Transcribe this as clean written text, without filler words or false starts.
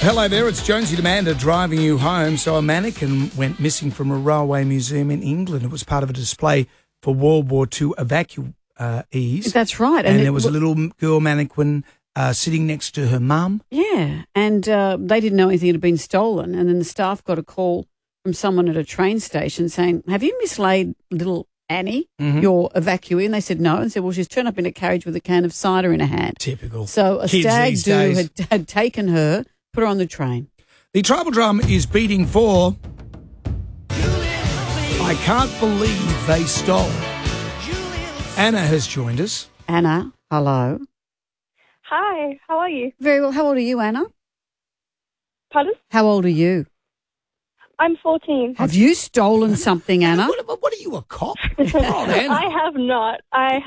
Hello there, it's Jonesy Demander driving you home. So a mannequin went missing from a railway museum in England. It was part of a display for World War II evacuees. That's right. And there was a little girl mannequin sitting next to her mum. Yeah, and they didn't know anything had been stolen. And then the staff got a call from someone at a train station saying, have you mislaid little Annie, your evacuee? And they said no. And said, well, she's turned up in a carriage with a can of cider in her hand. Typical. So a Kids stag these do days. had taken her, put her on the train. The tribal drum is beating for I Can't Believe They Stole. Anna has joined us. Anna, hello. Hi, how are you? Very well. How old are you, Anna? Pardon? How old are you? I'm 14. Have you stolen something, Anna? What are you, a cop? Come on, Anna. I have not. I